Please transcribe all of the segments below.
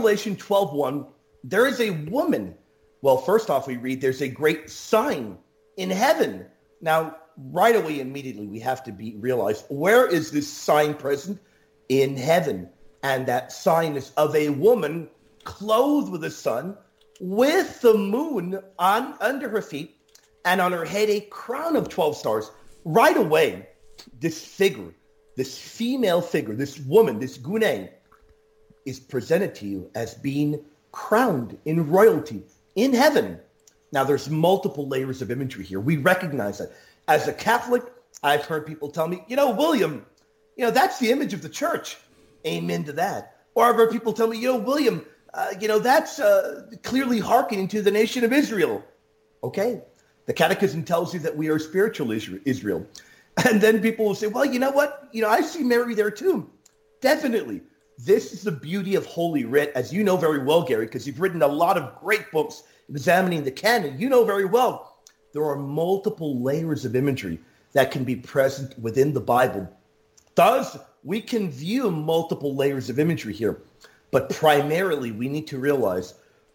Revelation 12:1, there is a woman. Well, first off, we read there's a great sign in heaven. Now, right away, immediately, we have to realize, where is this sign present? In heaven. And that sign is of a woman clothed with the sun, with the moon under her feet, and on her head a crown of 12 stars. Right away, this figure, this female figure, this woman, this gune, is presented to you as being crowned in royalty in heaven. Now, there's multiple layers of imagery here. We recognize that. As a Catholic, I've heard people tell me, William, that's the image of the church. Amen to that. Or I've heard people tell me, William, that's clearly hearkening to the nation of Israel. Okay. The Catechism tells you that we are spiritual Israel. And then people will say, well, you know what? I see Mary there too. Definitely. This is the beauty of Holy Writ, as you know very well, Gary, because you've written a lot of great books examining the canon. You know very well there are multiple layers of imagery that can be present within the Bible. Thus, we can view multiple layers of imagery here. But primarily, we need to realize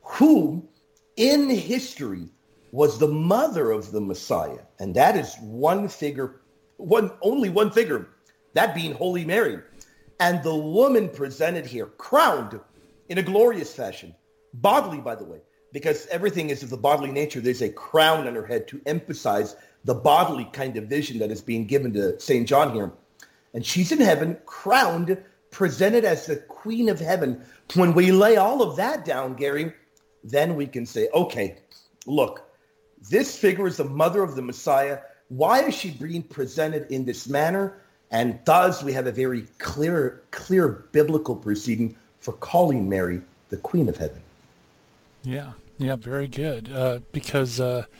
who in history was the mother of the Messiah. And that is one figure, only one figure, that being Holy Mary. And the woman presented here, crowned in a glorious fashion, bodily, by the way, because everything is of the bodily nature. There's a crown on her head to emphasize the bodily kind of vision that is being given to St. John here. And she's in heaven, crowned, presented as the Queen of Heaven. When we lay all of that down, Gary, then we can say, okay, look, this figure is the mother of the Messiah. Why is she being presented in this manner? And thus we have a very clear biblical proceeding for calling Mary the Queen of Heaven. Yeah, very good. Because,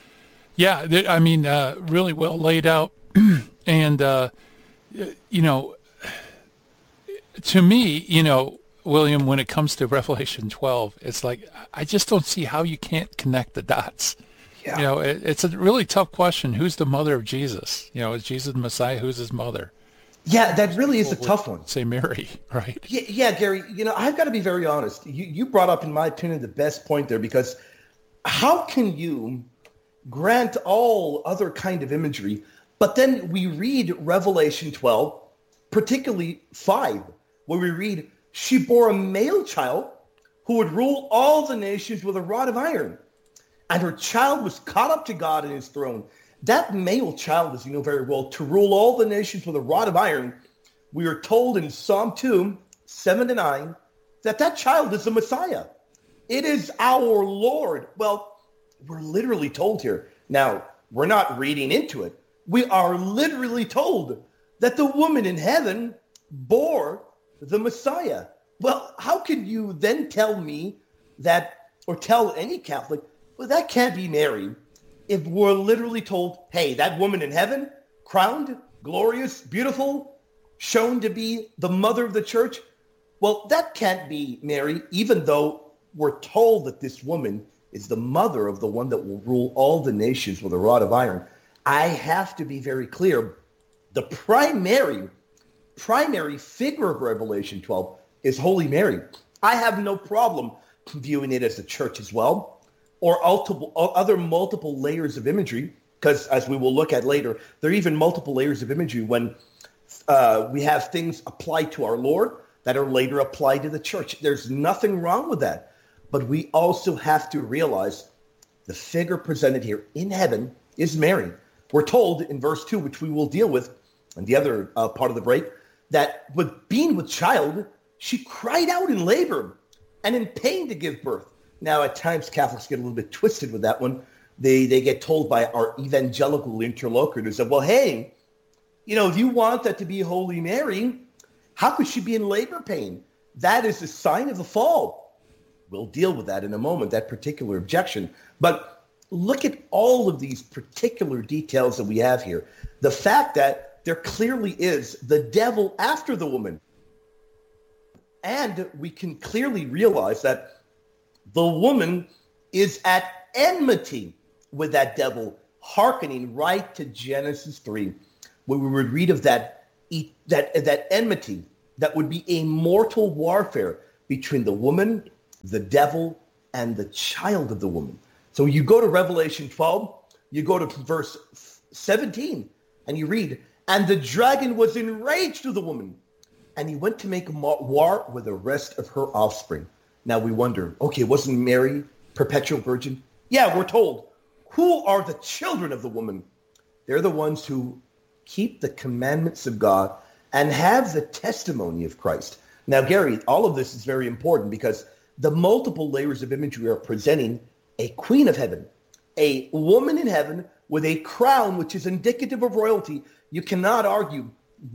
really well laid out. And, to me, William, when it comes to Revelation 12, it's like, I just don't see how you can't connect the dots. Yeah. It's a really tough question. Who's the mother of Jesus? Is Jesus the Messiah? Who's his mother? Yeah, that really is a tough one. Say Mary, right? Yeah, Gary, I've got to be very honest. You brought up, in my opinion, the best point there, because how can you grant all other kind of imagery, but then we read Revelation 12, particularly 5, where we read, she bore a male child who would rule all the nations with a rod of iron. And her child was caught up to God in his throne. That male child, as you know very well, to rule all the nations with a rod of iron, we are told in Psalm 2, 7-9, that child is the Messiah. It is our Lord. Well, we're literally told here. Now, we're not reading into it. We are literally told that the woman in heaven bore the Messiah. Well, how can you then tell me that, or tell any Catholic, well, that can't be Mary, if we're literally told, hey, that woman in heaven, crowned, glorious, beautiful, shown to be the mother of the church, well, that can't be Mary, even though we're told that this woman is the mother of the one that will rule all the nations with a rod of iron. I have to be very clear. The primary figure of Revelation 12 is Holy Mary. I have no problem viewing it as the church as well, or other multiple layers of imagery, because as we will look at later, there are even multiple layers of imagery when we have things applied to our Lord that are later applied to the church. There's nothing wrong with that. But we also have to realize the figure presented here in heaven is Mary. We're told in verse 2, which we will deal with in the other part of the break, that being with child, she cried out in labor and in pain to give birth. Now, at times, Catholics get a little bit twisted with that one. They get told by our evangelical interlocutors that, well, hey, if you want that to be Holy Mary, how could she be in labor pain? That is a sign of the fall. We'll deal with that in a moment, that particular objection. But look at all of these particular details that we have here. The fact that there clearly is the devil after the woman. And we can clearly realize that the woman is at enmity with that devil, hearkening right to Genesis 3, where we would read of that enmity that would be a mortal warfare between the woman the devil, and the child of the woman. So you go to Revelation 12, you go to verse 17, and you read, and the dragon was enraged with the woman, and he went to make war with the rest of her offspring. Now we wonder, okay, wasn't Mary perpetual virgin? Yeah, we're told. Who are the children of the woman? They're the ones who keep the commandments of God and have the testimony of Christ. Now, Gary, all of this is very important because the multiple layers of imagery are presenting a queen of heaven, a woman in heaven with a crown which is indicative of royalty. You can't argue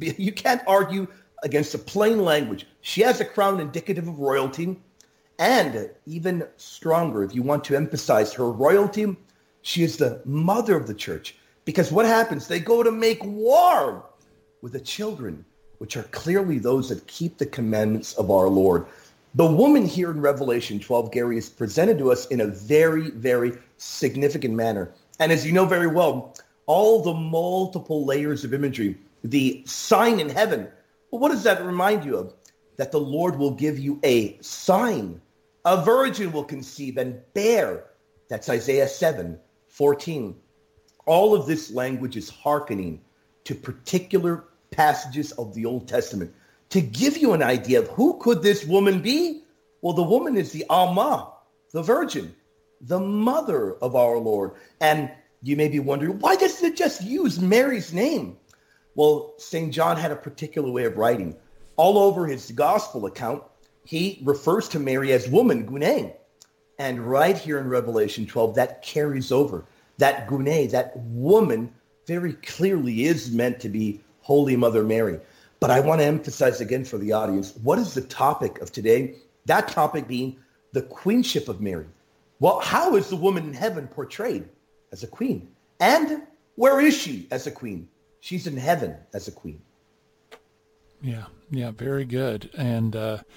against the plain language. She has a crown indicative of royalty, and even stronger, if you want to emphasize her royalty, she is the mother of the church. Because what happens? They go to make war with the children, which are clearly those that keep the commandments of our Lord. The woman here in Revelation 12, Gary, is presented to us in a very, very significant manner. And as you know very well, all the multiple layers of imagery, the sign in heaven, well, what does that remind you of? That the Lord will give you a sign. A virgin will conceive and bear. That's Isaiah 7:14. All of this language is hearkening to particular passages of the Old Testament. To give you an idea of who could this woman be? Well, the woman is the Alma, the virgin, the mother of our Lord. And you may be wondering, why doesn't it just use Mary's name? Well, St. John had a particular way of writing. All over his gospel account, he refers to Mary as woman, Gune. And right here in Revelation 12, that carries over. That Gune, that woman, very clearly is meant to be Holy Mother Mary. But I want to emphasize again for the audience, what is the topic of today? That topic being the queenship of Mary. Well, how is the woman in heaven portrayed? As a queen. And where is she as a queen? She's in heaven as a queen. Yeah, very good. And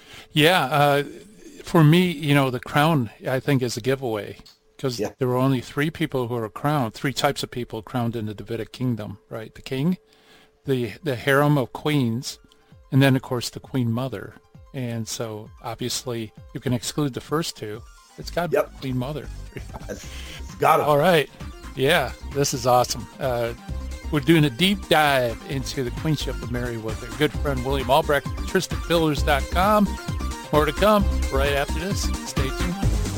for me, the crown, I think, is a giveaway because there were only three people who are crowned, three types of people crowned in the Davidic kingdom, right? The king, the harem of queens, and then, of course, the queen mother. And so, obviously, you can exclude the first two. It's got to be the queen mother. It's got to. All right. Yeah, this is awesome. We're doing a deep dive into the queenship of Mary with our good friend William Albrecht, TristanPillars.com. More to come right after this. Stay tuned.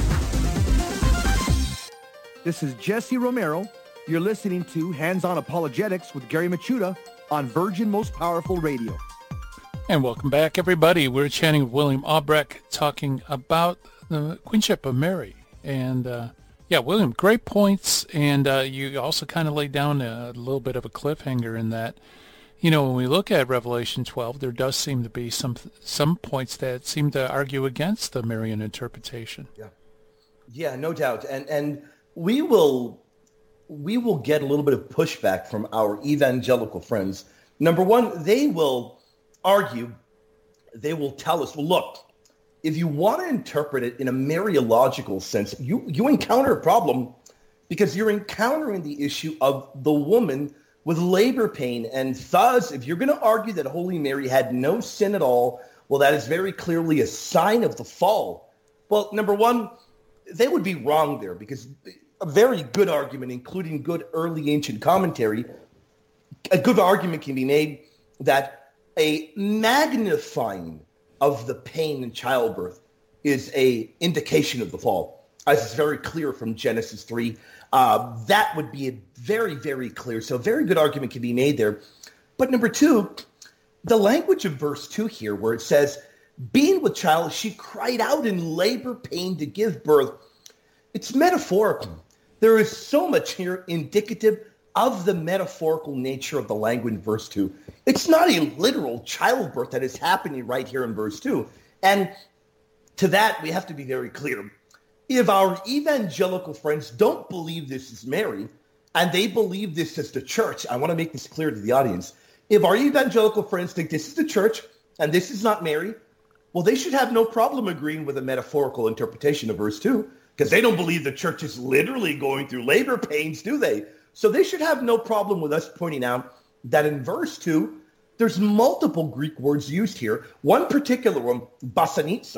This is Jesse Romero. You're listening to Hands-On Apologetics with Gary Machuda on Virgin Most Powerful Radio. And welcome back, everybody. We're chatting with William Albrecht, talking about the queenship of Mary. And William, great points. And you also kind of laid down a little bit of a cliffhanger in that, when we look at Revelation 12, there does seem to be some points that seem to argue against the Marian interpretation. Yeah, no doubt. And we will get a little bit of pushback from our evangelical friends. Number one, they will argue, they will tell us, well, look, if you want to interpret it in a Mariological sense, you encounter a problem because you're encountering the issue of the woman with labor pain. And thus, if you're going to argue that Holy Mary had no sin at all, well, that is very clearly a sign of the fall. Well, number one, they would be wrong there because a very good argument, including good early ancient commentary, a good argument can be made that a magnifying of the pain in childbirth is a indication of the fall. As it's very clear from Genesis 3. That would be a very, very clear. So a very good argument can be made there. But number two, the language of verse 2 here where it says, being with child, she cried out in labor pain to give birth. It's metaphorical. There is so much here indicative of the metaphorical nature of the language in verse 2. It's not a literal childbirth that is happening right here in verse 2. And to that, we have to be very clear. If our evangelical friends don't believe this is Mary, and they believe this is the church, I want to make this clear to the audience. If our evangelical friends think this is the church, and this is not Mary, well, they should have no problem agreeing with a metaphorical interpretation of verse 2, because they don't believe the church is literally going through labor pains, do they? So they should have no problem with us pointing out that in verse 2, there's multiple Greek words used here. One particular one, basanitzo,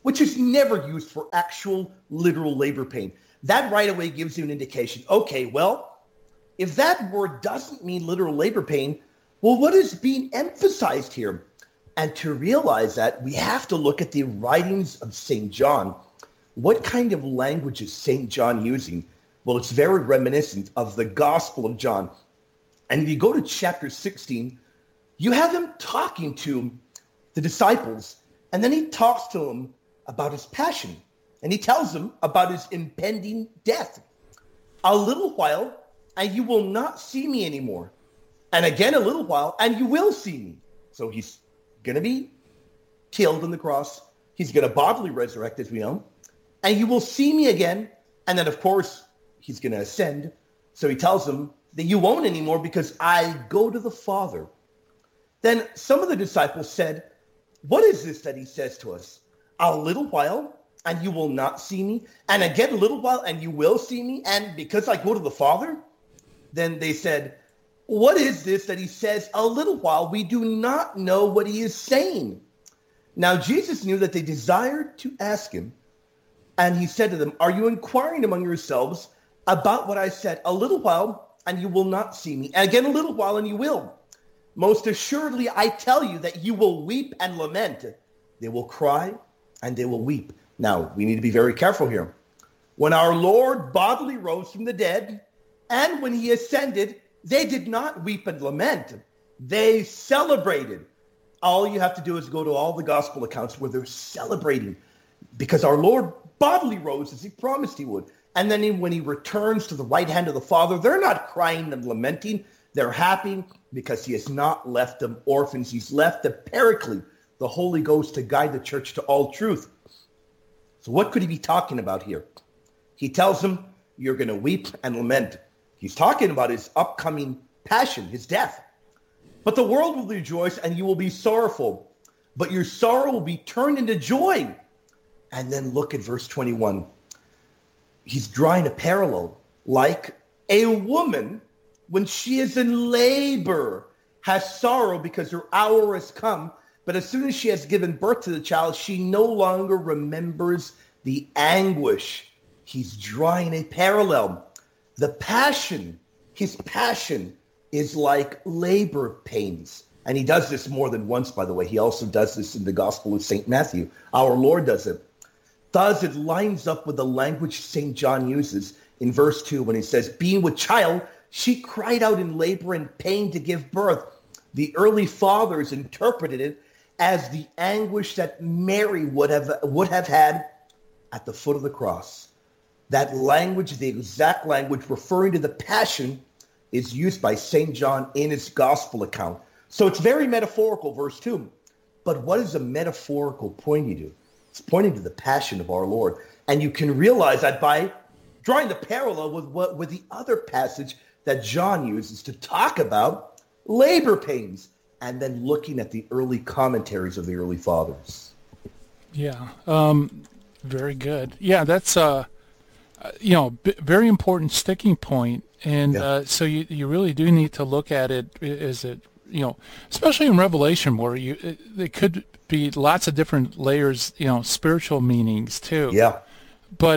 which is never used for actual literal labor pain. That right away gives you an indication. Okay, well, if that word doesn't mean literal labor pain, well, what is being emphasized here? And to realize that, we have to look at the writings of St. John. What kind of language is St. John using? Well, it's very reminiscent of the Gospel of John. And if you go to chapter 16, you have him talking to the disciples, and then he talks to them about his passion, and he tells them about his impending death. A little while, and you will not see me anymore. And again, a little while, and you will see me. So he's going to be killed on the cross. He's going to bodily resurrect, as we know. And you will see me again. And then, of course, he's going to ascend. So he tells them that you won't anymore because I go to the Father. Then some of the disciples said, what is this that he says to us? A little while, and you will not see me. And again, a little while, and you will see me. And because I go to the Father? Then they said, what is this that he says a little while? We do not know what he is saying. Now, Jesus knew that they desired to ask him. And he said to them, are you inquiring among yourselves about what I said? A little while, and you will not see me. And again, a little while, and you will. Most assuredly, I tell you that you will weep and lament. They will cry and they will weep. Now, we need to be very careful here. When our Lord bodily rose from the dead, and when he ascended, they did not weep and lament. They celebrated. All you have to do is go to all the gospel accounts where they're celebrating because our Lord bodily rose as he promised he would. And then when he returns to the right hand of the Father, they're not crying and lamenting. They're happy because he has not left them orphans. He's left the Paraclete, the Holy Ghost, to guide the church to all truth. So what could he be talking about here? He tells them, you're going to weep and lament. He's talking about his upcoming passion, his death. But the world will rejoice and you will be sorrowful. But your sorrow will be turned into joy. And then look at verse 21. He's drawing a parallel. Like a woman, when she is in labor, has sorrow because her hour has come. But as soon as she has given birth to the child, she no longer remembers the anguish. He's drawing a parallel. The passion, his passion is like labor pains. And he does this more than once, by the way. He also does this in the Gospel of St. Matthew. Our Lord does it. Thus, it lines up with the language St. John uses in verse 2 when he says, being with child, she cried out in labor and pain to give birth. The early fathers interpreted it as the anguish that Mary would have had at the foot of the cross. That language, the exact language referring to the passion, is used by St. John in his gospel account. So it's very metaphorical, verse 2. But what is a metaphorical pointing to? It's pointing to the passion of our Lord. And you can realize that by drawing the parallel with the other passage that John uses to talk about labor pains, and then looking at the early commentaries of the early fathers. Yeah, very good. Yeah, that's very important sticking point, and so you really do need to look at it as it, especially in Revelation, where it could be lots of different layers, spiritual meanings too. Yeah, but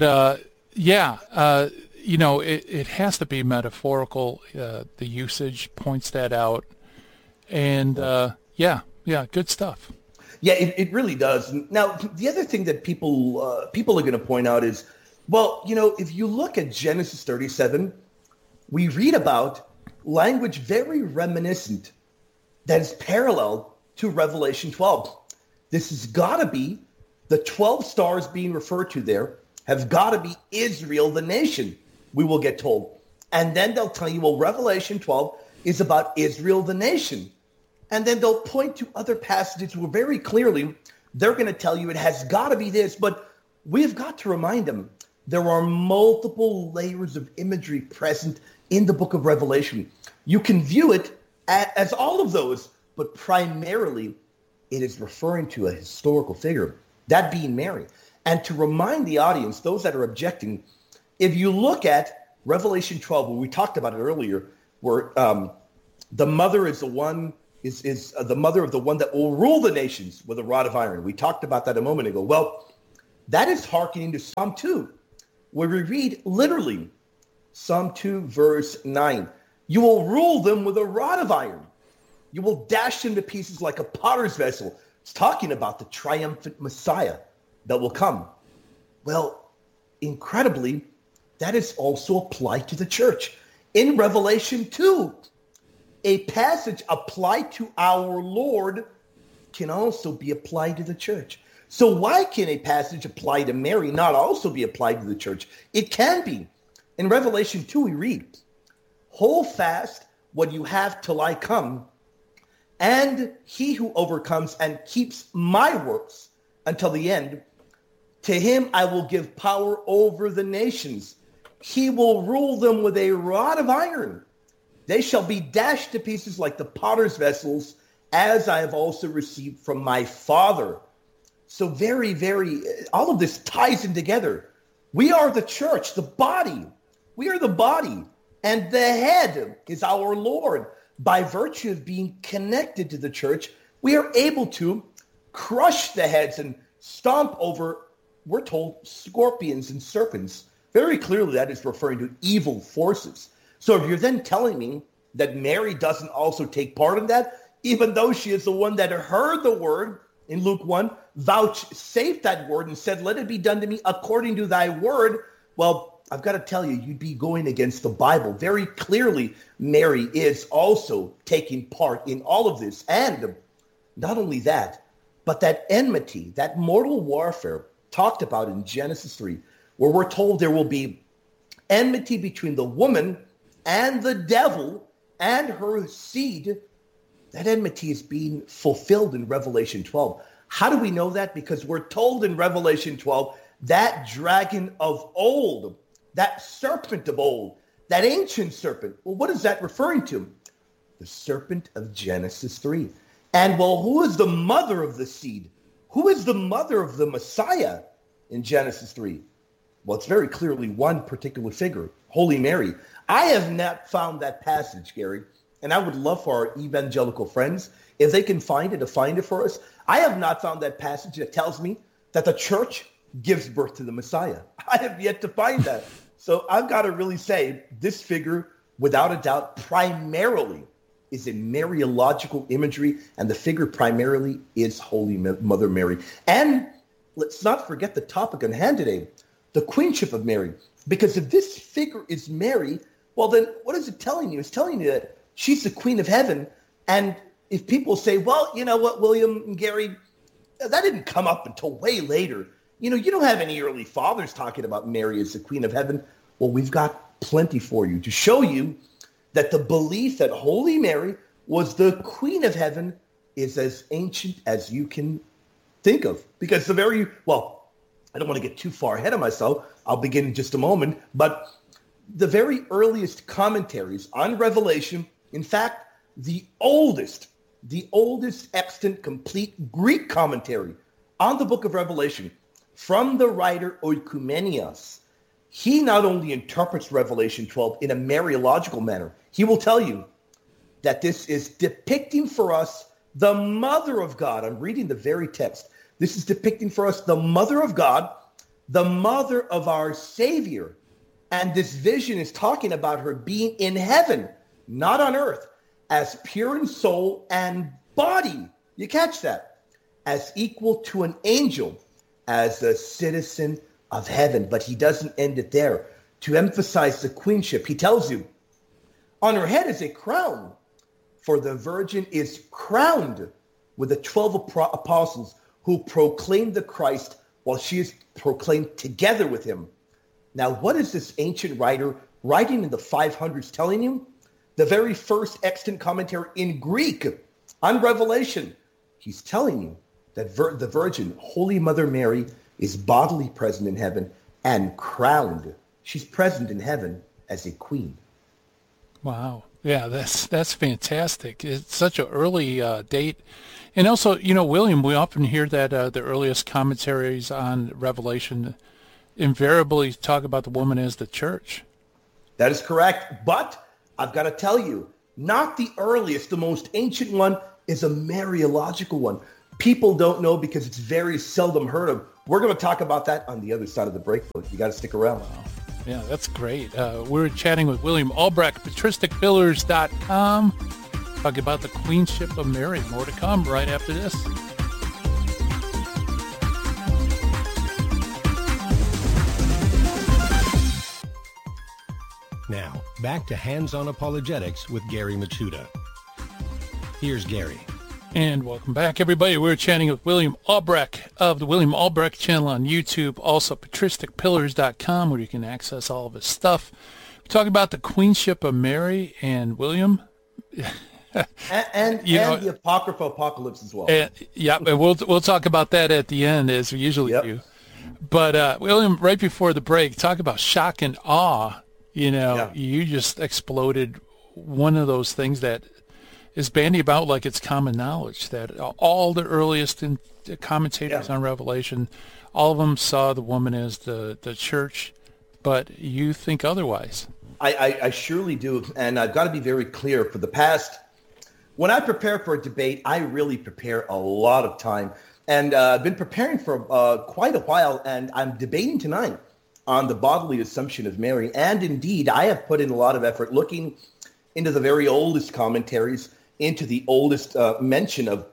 it has to be metaphorical. The usage points that out, and good stuff. Yeah, it really does. Now, the other thing that people are going to point out is, well, if you look at Genesis 37, we read about language very reminiscent that is parallel to Revelation 12. This has got to be the 12 stars being referred to there have got to be Israel, the nation, we will get told. And then they'll tell you, well, Revelation 12 is about Israel, the nation. And then they'll point to other passages where very clearly they're going to tell you it has got to be this. But we've got to remind them there are multiple layers of imagery present in the book of Revelation. You can view it as all of those, but primarily it is referring to a historical figure, that being Mary. And to remind the audience, those that are objecting, if you look at Revelation 12, where we talked about it earlier, where the mother is the one is the mother of the one that will rule the nations with a rod of iron. We talked about that a moment ago. Well, That is hearkening to Psalm 2, where we read literally Psalm 2, verse 9. You will rule them with a rod of iron. You will dash them to pieces like a potter's vessel. It's talking about the triumphant Messiah that will come. Well, incredibly, that is also applied to the church. In Revelation 2, a passage applied to our Lord can also be applied to the church. So why can a passage applied to Mary not also be applied to the church? It can be. In Revelation 2, we read, hold fast what you have till I come, and he who overcomes and keeps my works until the end, to him I will give power over the nations. He will rule them with a rod of iron. They shall be dashed to pieces like the potter's vessels, as I have also received from my Father. So all of this ties in together. We are the church, the body. We are the body. And the head is our Lord. By virtue of being connected to the church, we are able to crush the heads and stomp over, we're told, scorpions and serpents. Very clearly, that is referring to evil forces. So if you're then telling me that Mary doesn't also take part in that, even though she is the one that heard the word in Luke 1, vouchsafed that word and said, let it be done to me according to thy word. Well, I've got to tell you, you'd be going against the Bible. Very clearly, Mary is also taking part in all of this. And not only that, but that enmity, that mortal warfare talked about in Genesis 3, where we're told there will be enmity between the woman and the devil and her seed. That enmity is being fulfilled in Revelation 12. How do we know that? Because we're told in Revelation 12, that dragon of old, that serpent of old, that ancient serpent. Well, what is that referring to? The serpent of Genesis 3. And well, who is the mother of the seed? Who is the mother of the Messiah in Genesis 3? Well, it's very clearly one particular figure, Holy Mary. I have not found that passage, Gary, and I would love for our evangelical friends, if they can find it, to find it for us. I have not found that passage that tells me that the church gives birth to the Messiah. I have yet to find that. So I've got to really say this figure, without a doubt, primarily is a Mariological imagery, and the figure primarily is Holy Mother Mary. And let's not forget the topic on hand today, the queenship of Mary. Because if this figure is Mary, well, then what is it telling you? It's telling you that she's the queen of heaven. And if people say, well, you know what, William and Gary, that didn't come up until way later. You know, you don't have any early fathers talking about Mary as the queen of heaven. Well, we've got plenty for you to show you that the belief that Holy Mary was the queen of heaven is as ancient as you can think of. Because I don't want to get too far ahead of myself. I'll begin in just a moment. But the very earliest commentaries on Revelation, in fact, the oldest extant complete Greek commentary on the book of Revelation from the writer Oikoumenios, he not only interprets Revelation 12 in a Mariological manner, he will tell you that this is depicting for us the mother of God. I'm reading the very text. This is depicting for us the mother of God, the mother of our Savior. And this vision is talking about her being in heaven, not on earth, as pure in soul and body. You catch that? As equal to an angel, as a citizen of heaven. But he doesn't end it there. To emphasize the queenship, he tells you, on her head is a crown, for the virgin is crowned with the 12 apostles who proclaim the Christ while she is proclaimed together with him. Now, what is this ancient writer writing in the 500s telling you? The very first extant commentary in Greek on Revelation. He's telling you that the Virgin, Holy Mother Mary, is bodily present in heaven and crowned. She's present in heaven as a queen. Wow. Yeah, that's fantastic. It's such an early date. And also, you know, William, we often hear that the earliest commentaries on Revelation invariably talk about the woman as the church. That is correct. But I've got to tell you, not the earliest, the most ancient one is a Mariological one. People don't know because it's very seldom heard of We're going to talk about that on the other side of the break, folks. You got to stick around. Wow. Yeah, that's great. We're chatting with William Albrecht, patristicpillars.com, talking about the Queenship of Mary. More to come right after this. Now, back to Hands-On Apologetics with Gary Michuta. Here's Gary. And welcome back, everybody. We're chatting with William Albrecht of the William Albrecht channel on YouTube, also patristicpillars.com, where you can access all of his stuff. We're talking about the Queenship of Mary and William. and the Apocrypha Apocalypse as well. And we'll talk about that at the end, as we usually do. But William, right before the break, talk about shock and awe. You just exploded one of those things that is bandied about like it's common knowledge, that all the earliest commentators on Revelation, all of them saw the woman as the church, but you think otherwise. I surely do, and I've got to be very clear. For the past, when I prepare for a debate, I really prepare a lot of time, and I've been preparing for quite a while, and I'm debating tonight on the bodily assumption of Mary, and indeed, I have put in a lot of effort looking into the very oldest commentaries, into the oldest mention of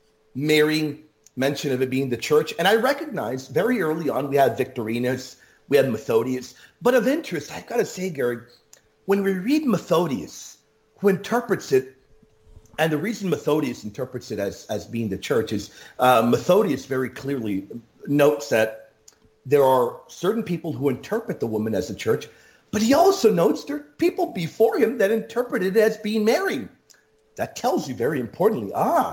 Mary, mention of it being the church. And I recognize very early on we had Victorinus, we had Methodius. But of interest, I've got to say, Gary, when we read Methodius, who interprets it, and the reason Methodius interprets it as being the church is Methodius very clearly notes that there are certain people who interpret the woman as the church, but he also notes there are people before him that interpret it as being Mary. That tells you very importantly,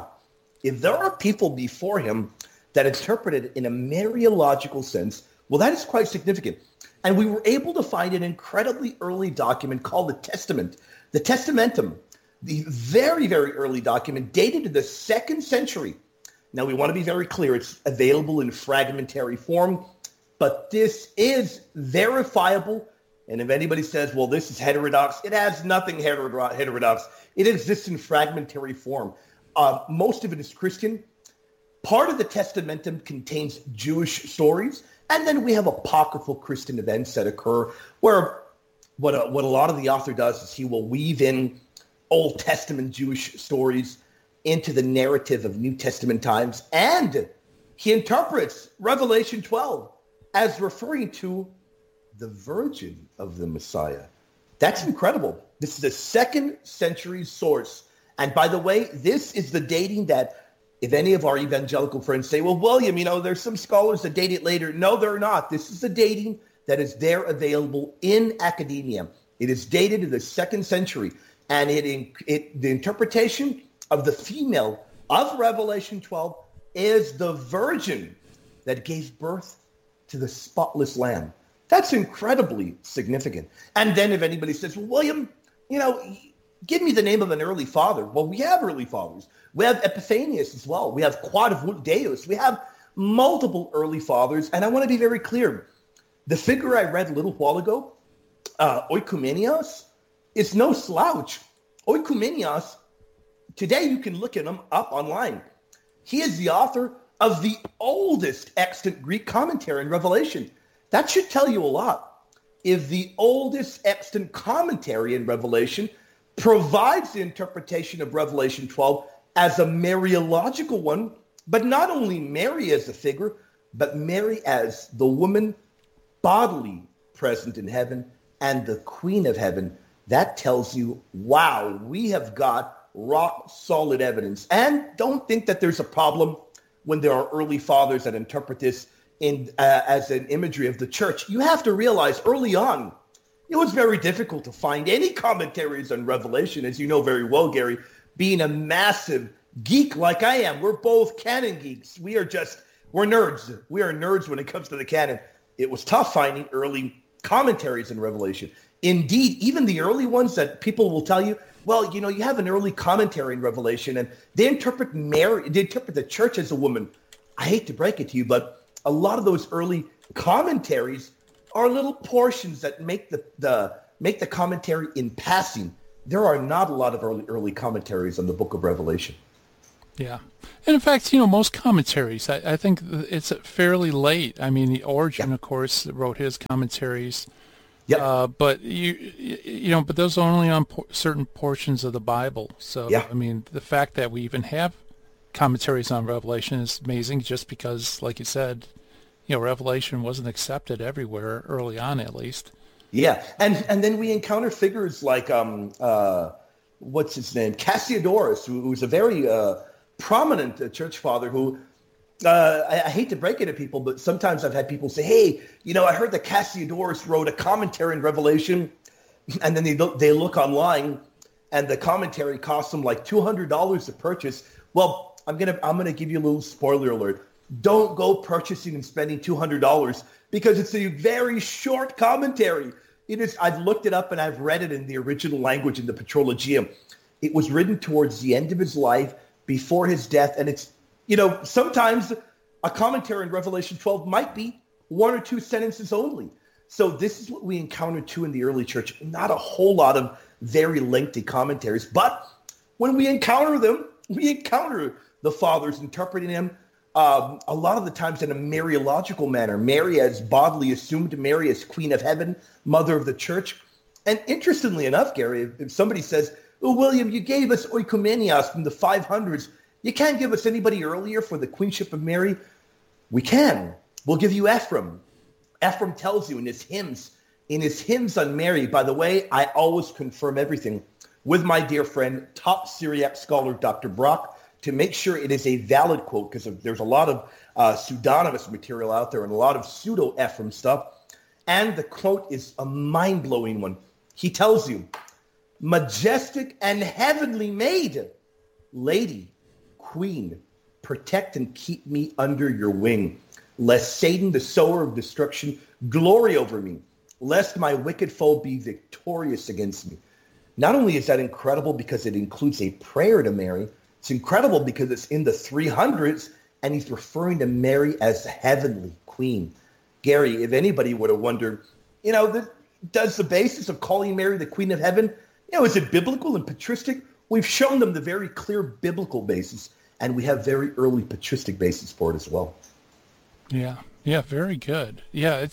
if there are people before him that interpret it in a Mariological sense, well, that is quite significant. And we were able to find an incredibly early document called the Testament, the Testamentum, the very, very early document dated to the 2nd century. Now, we want to be very clear. It's available in fragmentary form, but this is verifiable. And if anybody says, well, this is heterodox, it has nothing heterodox. It exists in fragmentary form. Most of it is Christian. Part of the Testamentum contains Jewish stories. And then we have apocryphal Christian events that occur where what a lot of the author does is he will weave in Old Testament Jewish stories into the narrative of New Testament times. And he interprets Revelation 12 as referring to the Virgin of the Messiah. That's incredible. This is a 2nd century source. And by the way, this is the dating that if any of our evangelical friends say, well, William, there's some scholars that date it later. No, they're not. This is the dating that is there available in academia. It is dated to the 2nd century. And the interpretation of the female of Revelation 12 is the virgin that gave birth to the spotless lamb. That's incredibly significant. And then if anybody says, well, William, give me the name of an early father. Well, we have early fathers. We have Epiphanius as well. We have Quodvult Deus. We have multiple early fathers. And I want to be very clear. The figure I read a little while ago, Oikoumenios, is no slouch. Oikoumenios, today you can look him up online. He is the author of the oldest extant Greek commentary in Revelation. That should tell you a lot. If the oldest extant commentary in Revelation provides the interpretation of Revelation 12 as a Mariological one, but not only Mary as a figure, but Mary as the woman bodily present in heaven and the Queen of Heaven, that tells you, wow, we have got rock solid evidence. And don't think that there's a problem when there are early fathers that interpret this as an imagery of the church. You have to realize early on, it was very difficult to find any commentaries on Revelation, as you know very well, Gary, being a massive geek like I am. We're both canon geeks. We're nerds. We are nerds when it comes to the canon. It was tough finding early commentaries in Revelation. Indeed, even the early ones that people will tell you, well, you have an early commentary in Revelation, and they interpret Mary, they interpret the church as a woman. I hate to break it to you, but a lot of those early commentaries are little portions that make the commentary in passing. There are not a lot of early commentaries on the book of Revelation. Yeah. And in fact, most commentaries, I think it's fairly late. I mean, the Origen, of course, wrote his commentaries. Yep. But but those are only on certain portions of the Bible. So, Yeah. I mean, the fact that we even have commentaries on Revelation is amazing just because, like you said, Revelation wasn't accepted everywhere early on, at least. Yeah. And then we encounter figures like, what's his name? Cassiodorus, who was a very prominent church father who, I hate to break it to people, but sometimes I've had people say, hey, I heard that Cassiodorus wrote a commentary in Revelation, and then they look online and the commentary costs them like $200 to purchase. Well, I'm gonna give you a little spoiler alert. Don't go purchasing and spending $200 because it's a very short commentary. It is. I've looked it up and I've read it in the original language in the Patrologium. It was written towards the end of his life, before his death, and it's, sometimes a commentary in Revelation 12 might be one or two sentences only. So this is what we encountered too in the early church. Not a whole lot of very lengthy commentaries, but when we encounter them, we encounter the fathers interpreting them a lot of the times in a Mariological manner. Mary as bodily assumed, Mary as Queen of Heaven, Mother of the Church. And interestingly enough, Gary, if somebody says, oh, William, you gave us Oikoumenios from the 500s. You can't give us anybody earlier for the Queenship of Mary. We can. We'll give you Ephraim. Ephraim tells you in his hymns on Mary. By the way, I always confirm everything with my dear friend, top Syriac scholar, Dr. Brock, to make sure it is a valid quote, because there's a lot of pseudonymous material out there and a lot of pseudo-Ephraim stuff. And the quote is a mind-blowing one. He tells you, majestic and heavenly maid, lady, queen, protect and keep me under your wing, lest Satan, the sower of destruction, glory over me, lest my wicked foe be victorious against me. Not only is that incredible because it includes a prayer to Mary, it's incredible because it's in the 300s and he's referring to Mary as the heavenly queen. Gary, if anybody would have wondered, does the basis of calling Mary the Queen of Heaven, is it biblical and patristic? We've shown them the very clear biblical basis, and we have very early patristic basis for it as well. Yeah, very good. Yeah,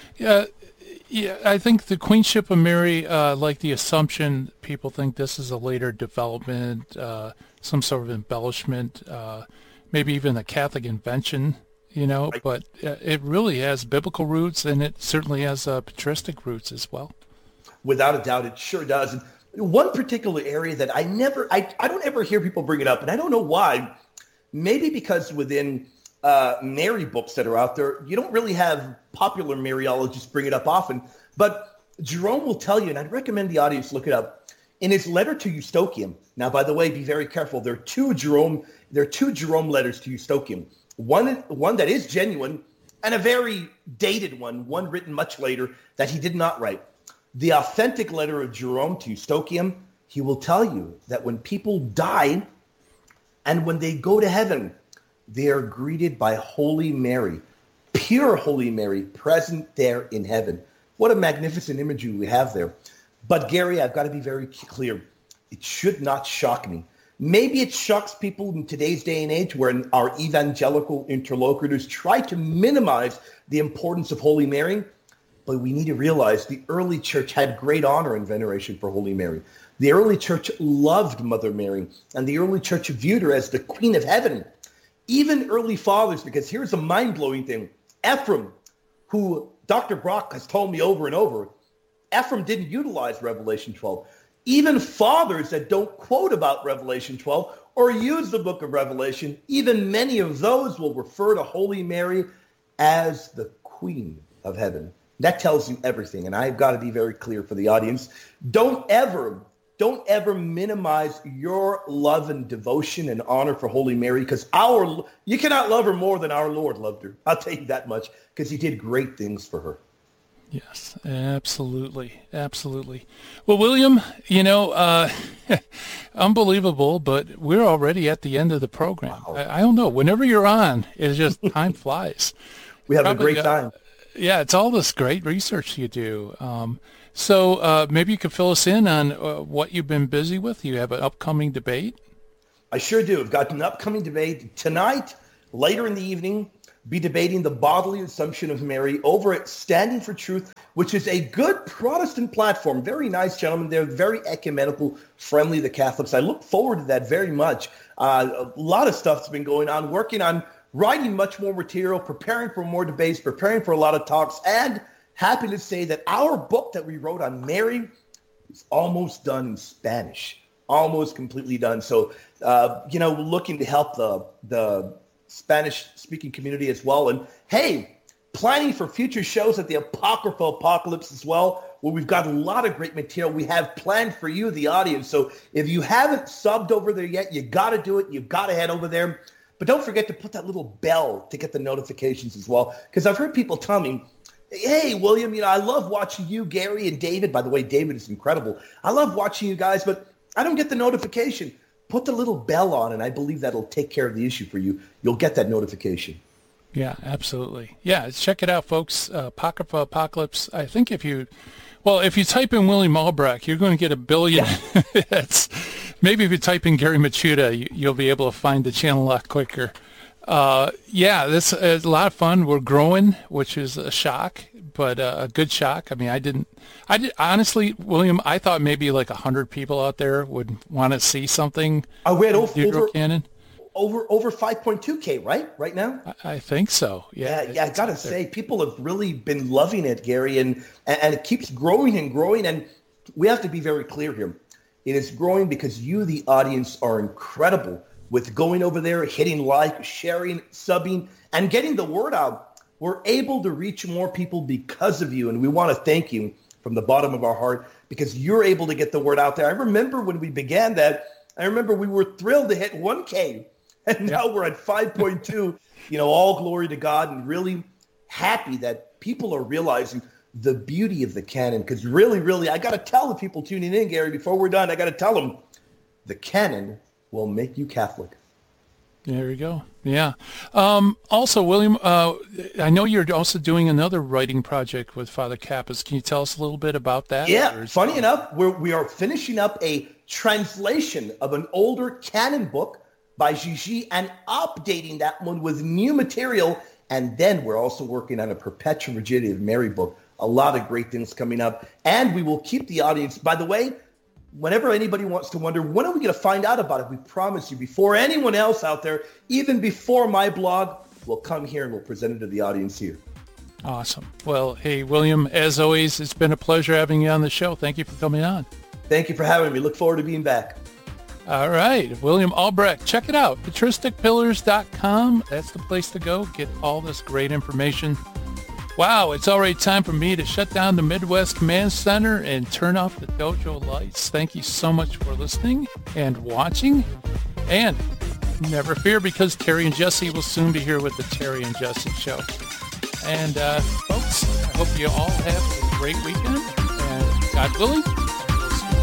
I think the Queenship of Mary, like the Assumption, people think this is a later development, some sort of embellishment, maybe even a Catholic invention, but it really has biblical roots, and it certainly has patristic roots as well. Without a doubt, it sure does. And one particular area that I don't ever hear people bring it up, and I don't know why. Maybe because within Mary books that are out there, you don't really have popular Mariologists bring it up often. But Jerome will tell you, and I'd recommend the audience look it up, in his letter to Eustochium. Now, by the way, be very careful. There are two Jerome letters to Eustochium. One that is genuine, and a very dated one written much later that he did not write. The authentic letter of Jerome to Eustochium, he will tell you that when people die and when they go to heaven, they are greeted by Holy Mary, pure Holy Mary, present there in heaven. What a magnificent imagery we have there. But Gary, I've got to be very clear. It should not shock me. Maybe it shocks people in today's day and age where our evangelical interlocutors try to minimize the importance of Holy Mary. But we need to realize the early church had great honor and veneration for Holy Mary. The early church loved Mother Mary, and the early church viewed her as the Queen of Heaven. Even early fathers, because here's a mind-blowing thing. Ephraim, who Dr. Brock has told me over and over, Ephraim didn't utilize Revelation 12. Even fathers that don't quote about Revelation 12 or use the book of Revelation, even many of those will refer to Holy Mary as the Queen of Heaven. That tells you everything, and I've got to be very clear for the audience. Don't ever minimize your love and devotion and honor for Holy Mary, because you cannot love her more than our Lord loved her. I'll tell you that much, because he did great things for her. Yes, absolutely. Absolutely. Well, William, unbelievable, but we're already at the end of the program. Wow. I don't know. Whenever you're on, it's just time flies. We have a great time. Yeah, it's all this great research you do. So maybe you could fill us in on what you've been busy with. You have an upcoming debate? I sure do. I've got an upcoming debate tonight, later in the evening, be debating the bodily assumption of Mary over at Standing for Truth, which is a good Protestant platform. Very nice gentlemen. They're very ecumenical, friendly to the Catholics. I look forward to that very much. A lot of stuff's been going on, working on writing much more material, preparing for more debates, preparing for a lot of talks, and happy to say that our book that we wrote on Mary is almost done in Spanish, almost completely done. So, looking to help the Spanish-speaking community as well. And hey, planning for future shows at the Apocryphal Apocalypse as well, where we've got a lot of great material we have planned for you, the audience. So if you haven't subbed over there yet, you got to do it. You've got to head over there. But don't forget to put that little bell to get the notifications as well. Because I've heard people tell me, hey, William, I love watching you, Gary, and David. By the way, David is incredible. I love watching you guys, but I don't get the notification. Put the little bell on, and I believe that'll take care of the issue for you. You'll get that notification. Yeah, absolutely. Yeah, check it out, folks. Apocrypha Apocalypse. I think if you type in William Albrecht, you're going to get a billion hits. Maybe if you type in Gary Machuda, you'll be able to find the channel a lot quicker. This is a lot of fun. We're growing, which is a shock, but a good shock. I mean, I honestly, William, I thought maybe like 100 people out there would want to see something. We had over canon. Over 5.2K, right now? I think so. Yeah. I got to say, people have really been loving it, Gary, and it keeps growing and growing. And we have to be very clear here. It is growing because you, the audience, are incredible with going over there, hitting like, sharing, subbing, and getting the word out. We're able to reach more people because of you, and we want to thank you from the bottom of our heart because you're able to get the word out there. I remember when we began that, I remember we were thrilled to hit 1K, and now we're at 5.2. All glory to God, and really happy that people are realizing the beauty of the canon. Because really, really, I got to tell the people tuning in, Gary, before we're done, I got to tell them the canon will make you Catholic. There you go. Yeah. Also, William, I know you're also doing another writing project with Father Kappas. Can you tell us a little bit about that? Yeah. Funny enough, we are finishing up a translation of an older canon book by Gigi and updating that one with new material. And then we're also working on a Perpetual Virginity of Mary book. A lot of great things coming up. And we will keep the audience. By the way, whenever anybody wants to wonder, when are we going to find out about it? We promise you, before anyone else out there, even before my blog, we'll come here and we'll present it to the audience here. Awesome. Well, hey, William, as always, it's been a pleasure having you on the show. Thank you for coming on. Thank you for having me. Look forward to being back. All right. William Albrecht. Check it out. patristicpillars.com. That's the place to go. Get all this great information. Wow, it's already time for me to shut down the Midwest Command Center and turn off the dojo lights. Thank you so much for listening and watching. And never fear, because Terry and Jesse will soon be here with the Terry and Jesse Show. And folks, I hope you all have a great weekend. And God willing,